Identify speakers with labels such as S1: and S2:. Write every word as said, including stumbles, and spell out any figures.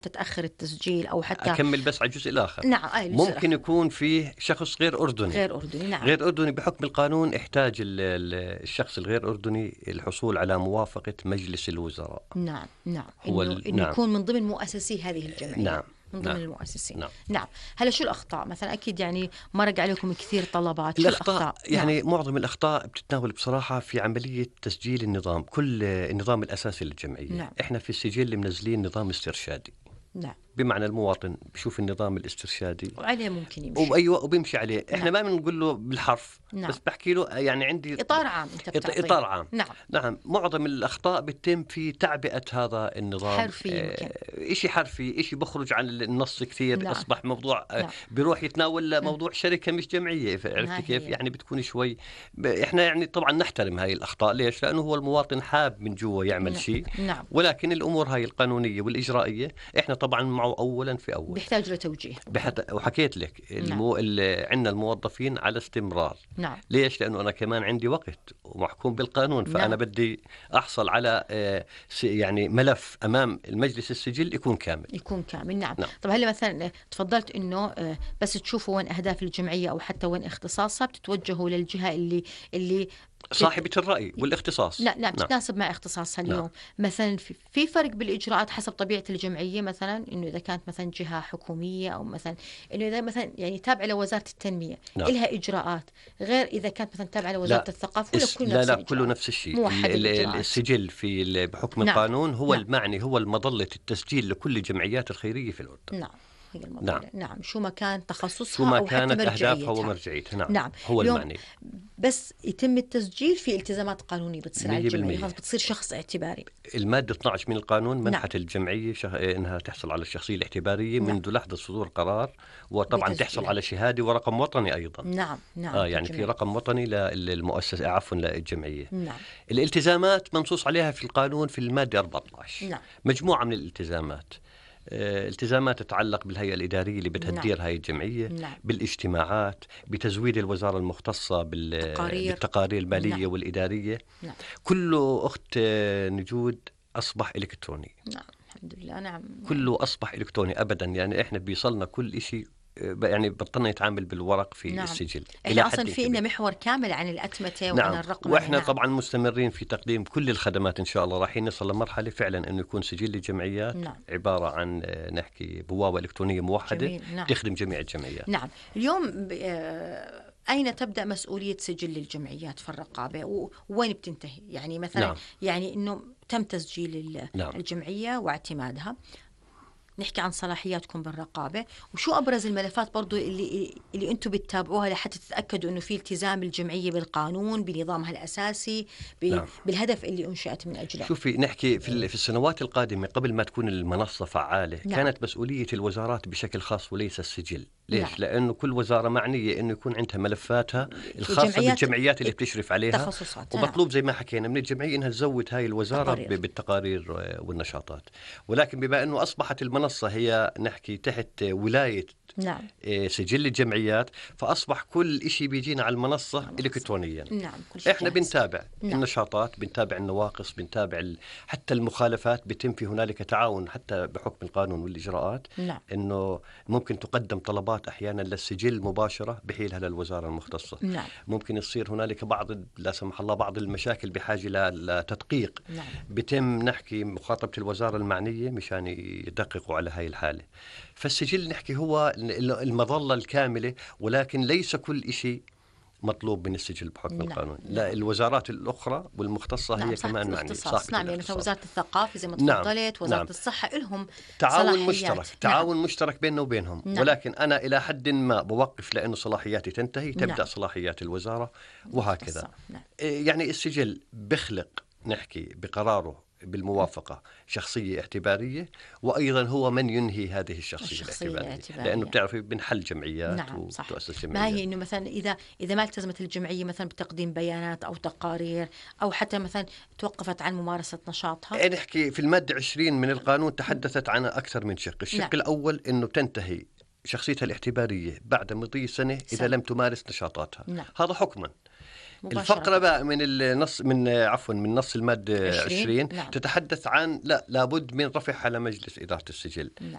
S1: تتأخر التسجيل أو حتى
S2: أكمل بس على الجزء الآخر.
S1: نعم آه
S2: ممكن يكون فيه شخص غير أردني
S1: غير أردني نعم.
S2: غير أردني بحكم القانون يحتاج الشخص الغير أردني الحصول على موافقة مجلس الوزراء.
S1: نعم نعم
S2: هو
S1: إنه,
S2: ال...
S1: إنه
S2: نعم.
S1: يكون من ضمن مؤسسي هذه الجمعية.
S2: نعم.
S1: من ضمن
S2: نعم.
S1: المؤسسين.
S2: نعم.
S1: نعم. هلا شو الأخطاء مثلا؟ أكيد يعني مرق عليكم كثير طلبات. شو
S2: الأخطاء,
S1: الأخطاء؟
S2: يعني
S1: نعم.
S2: معظم الأخطاء بتتناول بصراحة في عملية تسجيل النظام، كل النظام الأساسي للجمعية.
S1: نعم.
S2: إحنا في السجل منزلين نظام استرشادي.
S1: نعم.
S2: بمعنى المواطن بشوف النظام الاسترشادي
S1: وعليه ممكن يمشي.
S2: وأيوة وبيمشي عليه. إحنا
S1: نعم.
S2: ما بنقول له بالحرف.
S1: نعم.
S2: بس بحكي له يعني عندي
S1: إطار عام أنت بتعطيه.
S2: إطار عام.
S1: نعم.
S2: نعم. معظم الأخطاء بتتم في تعبئة هذا النظام.
S1: حرفي يمكن.
S2: آه إشي حرفي، إشي بخرج عن النص كثير.
S1: نعم.
S2: أصبح موضوع آه
S1: نعم.
S2: بيروح يتناول موضوع شركة مش جمعية. عرفت كيف؟ يعني بتكون شوي ب... إحنا يعني طبعا نحترم هاي الأخطاء. ليش؟ لأنه هو المواطن حاب من جوا يعمل
S1: نعم.
S2: شيء.
S1: نعم.
S2: ولكن الأمور هاي القانونية والإجرائية إحنا طبعا معه أولا في أول.
S1: بيحتاج لتوجيه.
S2: بحت... وحكيت لك المو...
S1: نعم.
S2: عندنا الموظفين على استمرار.
S1: نعم.
S2: ليش؟ لأنه أنا كمان عندي وقت ومحكوم بالقانون. فأنا
S1: نعم.
S2: بدي أحصل على يعني ملف أمام المجلس السجل يكون كامل.
S1: يكون كامل. نعم.
S2: نعم.
S1: طب هلا مثلا تفضلت إنه بس تشوفوا وين أهداف الجمعية أو حتى وين اختصاصها بتتوجهوا للجهة اللي اللي
S2: صاحبة الرأي والاختصاص.
S1: لا لا بتتناسب نعم. مع اختصاصها اليوم. نعم. مثلا في, في فرق بالإجراءات حسب طبيعة الجمعية. مثلا إنه إذا كانت مثلا جهة حكومية أو مثلا إنه إذا مثلا يعني تابعة لوزارة التنمية نعم. إلها إجراءات غير إذا كانت مثلا تابعة لوزارة الثقافة. ولا كله
S2: لا
S1: نفس
S2: لا
S1: الإجراءات.
S2: كله نفس الشيء.
S1: موحد
S2: السجل في بحكم
S1: نعم.
S2: القانون هو
S1: نعم.
S2: المعني، هو المظلة التسجيل لكل الجمعيات الخيرية في الأردن.
S1: نعم. هي نعم. نعم. شو ما كان تخصصها
S2: شو ما
S1: أو
S2: كانت
S1: حتى مرجعيتها.
S2: أهدافها ومرجعيتها. نعم.
S1: نعم.
S2: هو المعني.
S1: بس يتم التسجيل في التزامات قانونية بتصير على الجمعية، خلاص بتصير شخص اعتباري.
S2: المادة اثنا عشر من القانون منحت
S1: نعم.
S2: الجمعية شخ... إنها تحصل على الشخصية الاعتبارية نعم. منذ لحظة صدور قرار، وطبعا
S1: بتسجيل.
S2: تحصل على شهادة ورقم وطني أيضا.
S1: نعم. نعم.
S2: آه يعني في رقم وطني للمؤسسة عفوا للجمعية.
S1: نعم.
S2: الالتزامات منصوص عليها في القانون في المادة أربعة عشر.
S1: نعم.
S2: مجموعة من الالتزامات. التزامات تتعلق بالهيئة الإدارية اللي بتدير
S1: نعم.
S2: هاي الجمعية.
S1: نعم.
S2: بالاجتماعات، بتزويد الوزارة المختصة
S1: بالتقارير
S2: بالتقارير المالية
S1: نعم.
S2: والإدارية.
S1: نعم.
S2: كله أخت نجود أصبح إلكتروني.
S1: نعم الحمد لله. نعم.
S2: كله أصبح إلكتروني أبدا. يعني إحنا بيصلنا كل إشي يعني بطلنا نتعامل بالورق في
S1: نعم.
S2: السجل.
S1: إحنا أصلا في إنه محور كامل عن الأتمتة
S2: نعم.
S1: وعن الرقم.
S2: وإحنا
S1: نعم.
S2: طبعا مستمرين في تقديم كل الخدمات إن شاء الله. راح نصل لمرحلة فعلا إنه يكون سجل الجمعيات
S1: نعم.
S2: عبارة عن نحكي بوابة إلكترونية موحدة
S1: نعم.
S2: تخدم جميع الجمعيات.
S1: نعم. اليوم أين تبدأ مسؤولية سجل الجمعيات في الرقابة ووين بتنتهي؟ يعني مثلا
S2: نعم.
S1: يعني إنه تم تسجيل
S2: نعم.
S1: الجمعية واعتمادها. نحكي عن صلاحياتكم بالرقابة، وشو أبرز الملفات برضو اللي اللي أنتم بتتابعوها لحتى تتأكدوا إنه في التزام الجمعية بالقانون بنظامها الأساسي
S2: نعم.
S1: بالهدف اللي أنشأت من أجله.
S2: شوفي نحكي في في السنوات القادمة قبل ما تكون المنصة فعالة نعم. كانت مسؤولية الوزارات بشكل خاص وليس السجل. ليش؟ نعم. لأنه كل وزارة معنية إنه يكون عندها ملفاتها الخاصة بالجمعيات اللي بتشرف عليها. ومطلوب زي ما حكينا من الجمعية إنها تزود هاي الوزارة تقارير. بالتقارير والنشاطات. ولكن بما إنه أصبحت المنصة هي نحكي تحت ولاية
S1: نعم.
S2: سجل الجمعيات، فأصبح كل إشي بيجينا على المنصة نعم. إلكترونيا.
S1: نعم.
S2: إحنا بنتابع نعم. النشاطات، بنتابع النواقص، بنتابع ال... حتى المخالفات. بيتم في هنالك تعاون حتى بحكم القانون والإجراءات
S1: نعم.
S2: إنه ممكن تقدم طلبات أحيانا للسجل مباشرة بحيلها للوزارة المختصة.
S1: نعم.
S2: ممكن يصير هنالك بعض لا سمح الله بعض المشاكل بحاجة لتدقيق.
S1: نعم.
S2: بيتم نحكي مخاطبة الوزارة المعنية مشان يدققوا على هاي الحالة. فالسجل نحكي هو المظلة الكاملة، ولكن ليس كل إشي مطلوب من السجل بحكم نعم. القانون. لا نعم. الوزارات الأخرى والمختصة نعم. هي كمان معنية.
S1: نعم. يعني مثل وزارة الثقافة زي ما تفضلت نعم. وزارة نعم. الصحة لهم
S2: تعاون
S1: صلاحيات.
S2: مشترك تعاون نعم. مشترك بيننا وبينهم نعم. ولكن أنا إلى حد ما بوقف لأنه صلاحياتي تنتهي تبدأ نعم. صلاحيات الوزارة وهكذا نعم. يعني السجل بخلق نحكي بقراره بالموافقة شخصية اعتبارية، وأيضا هو من ينهي هذه الشخصية, الشخصية الاعتبارية. الاعتبارية لأنه بتعرفي بنحل جمعيات
S1: نعم
S2: وتؤسس جمعيات.
S1: ما هي إنه مثلا إذا إذا ما التزمت الجمعية مثلا بتقديم بيانات أو تقارير أو حتى مثلا توقفت عن ممارسة نشاطها.
S2: نحكي في المادة عشرين من القانون تحدثت عن أكثر من شق. الشق نعم. الأول إنه تنتهي شخصيتها الاعتبارية بعد مضي سنة إذا سنة. لم تمارس نشاطاتها نعم. هذا حكما.
S1: مباشرة.
S2: الفقرة بقى من النص من عفوا من نص المادة عشرين, عشرين نعم. تتحدث عن لا لابد من رفعها على مجلس إدارة السجل.
S1: نعم.